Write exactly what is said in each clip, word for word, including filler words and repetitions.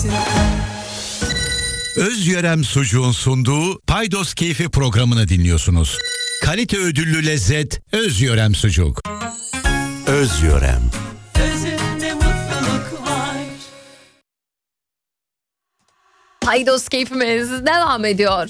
Özyörem Sucuğun sunduğu Paydos Keyfi programını dinliyorsunuz. Kalite ödüllü lezzet Özyörem Sucuk. Özyörem. Özünde mutluluk var. Paydos Keyfimiz devam ediyor.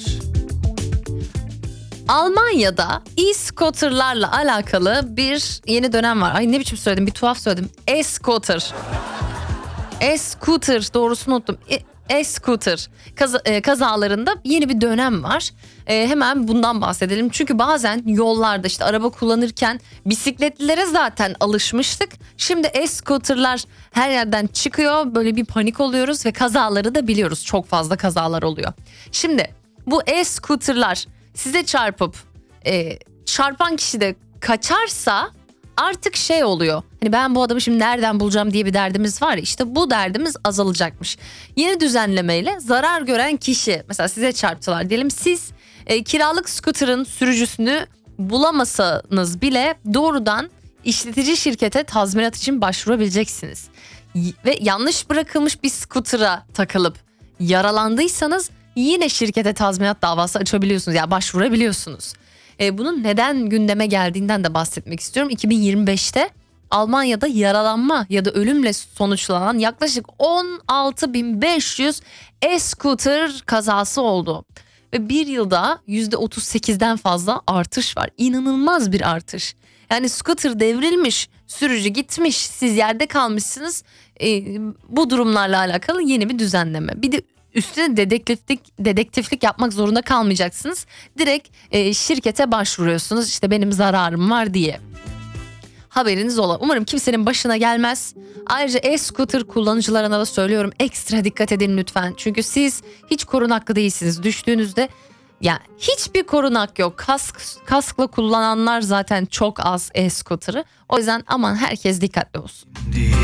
Almanya'da e-scooter'larla alakalı bir yeni dönem var. Ay ne biçim söyledim, bir tuhaf söyledim. E-scooter. E-scooter, doğrusunu unuttum. E- E-scooter Kaza, e, kazalarında yeni bir dönem var. E, hemen bundan bahsedelim. Çünkü bazen yollarda işte araba kullanırken bisikletlilere zaten alışmıştık. Şimdi e-scooter'lar her yerden çıkıyor. Böyle bir panik oluyoruz ve kazaları da biliyoruz. Çok fazla kazalar oluyor. Şimdi bu e-scooter'lar size çarpıp e, çarpan kişi de kaçarsa artık şey oluyor. Hani ben bu adamı şimdi nereden bulacağım diye bir derdimiz var ya, işte bu derdimiz azalacakmış. Yeni düzenlemeyle zarar gören kişi, mesela size çarptılar diyelim, siz e, kiralık scooter'ın sürücüsünü bulamasanız bile doğrudan işletici şirkete tazminat için başvurabileceksiniz. Y- Ve yanlış bırakılmış bir scooter'a takılıp yaralandıysanız yine şirkete tazminat davası açabiliyorsunuz, yani başvurabiliyorsunuz. E, bunun neden gündeme geldiğinden de bahsetmek istiyorum. iki bin yirmi beşte Almanya'da yaralanma ya da ölümle sonuçlanan yaklaşık on altı bin beş yüz e-scooter kazası oldu. Ve bir yılda yüzde otuz sekizden fazla artış var. İnanılmaz bir artış. Yani scooter devrilmiş, sürücü gitmiş, siz yerde kalmışsınız. E, bu durumlarla alakalı yeni bir düzenleme. Bir de üstüne dedektiflik dedektiflik yapmak zorunda kalmayacaksınız. Direkt e, şirkete başvuruyorsunuz. İşte benim zararım var diye. Haberiniz ola. Umarım kimsenin başına gelmez. Ayrıca e-scooter kullanıcılarına da söylüyorum, ekstra dikkat edin lütfen. Çünkü siz hiç korunaklı değilsiniz. Düştüğünüzde yani hiçbir korunak yok. Kask kaskla kullananlar zaten çok az e-scooter'ı. O yüzden aman herkes dikkatli olsun.